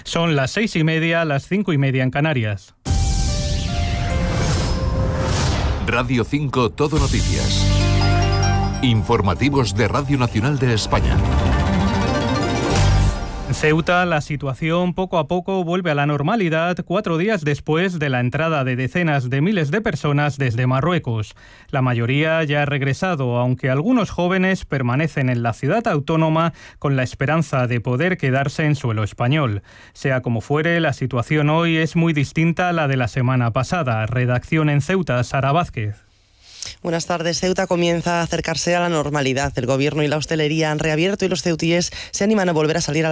Son las 6:30, las 5:30 en Canarias. Radio 5 Todo Noticias. Informativos de Radio Nacional de España. En Ceuta, la situación poco a poco vuelve a la normalidad 4 días después de la entrada de decenas de miles de personas desde Marruecos. La mayoría ya ha regresado, aunque algunos jóvenes permanecen en la ciudad autónoma con la esperanza de poder quedarse en suelo español. Sea como fuere, la situación hoy es muy distinta a la de la semana pasada. Redacción en Ceuta, Sara Vázquez. Buenas tardes. Ceuta comienza a acercarse a la normalidad. El gobierno y la hostelería han reabierto y los ceutíes se animan a volver a salir a